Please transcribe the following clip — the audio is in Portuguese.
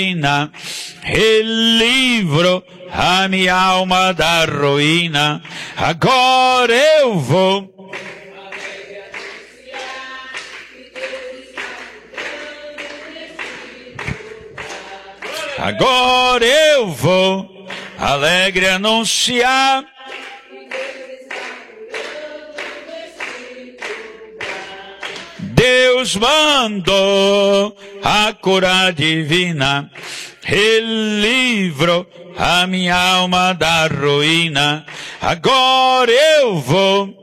Relivro a minha alma da ruína. Agora eu vou. Agora eu vou alegre anunciar. Deus mandou a cura divina, relivro a minha alma da ruína. Agora eu vou